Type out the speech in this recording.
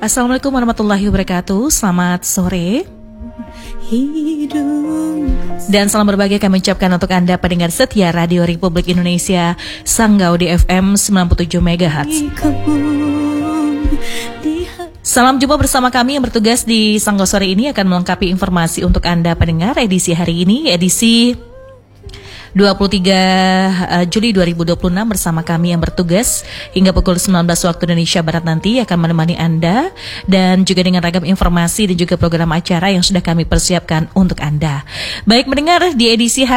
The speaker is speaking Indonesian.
Assalamualaikum warahmatullahi wabarakatuh. Selamat sore. Dan salam berbahagia kami ucapkan untuk Anda pendengar setia Radio Republik Indonesia Sanggau di FM 97 MHz. Salam jumpa bersama kami yang bertugas di Sanggau sore ini akan melengkapi informasi untuk Anda pendengar edisi hari ini, edisi 23 Juli 2026 bersama kami yang bertugas hingga pukul 19 waktu Indonesia Barat nanti akan menemani Anda dan juga dengan ragam informasi dan juga program acara yang sudah kami persiapkan untuk Anda. Baik mendengar di edisi hari